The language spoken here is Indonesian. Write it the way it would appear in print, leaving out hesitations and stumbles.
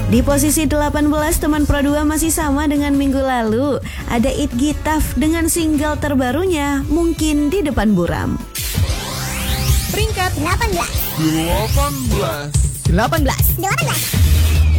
Di posisi 18 teman Pro 2 masih sama dengan minggu lalu. Ada It Gitaf dengan single terbarunya Mungkin di Depan Buram. Peringkat 18. 18.